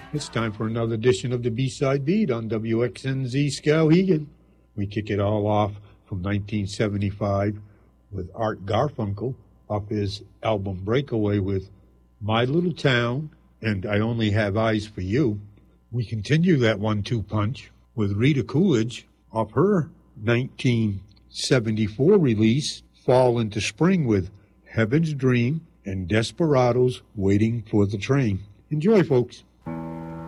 It's time for another edition of the B-Side Beat on WXNZ Skowhegan. We kick it all off from 1975 with Art Garfunkel off his album Breakaway with My Little Town and I Only Have Eyes for You. We continue that 1-2 punch with Rita Coolidge off her 1974 release Fall into Spring with Heaven's Dream and Desperados Waiting for the Train. Enjoy, folks.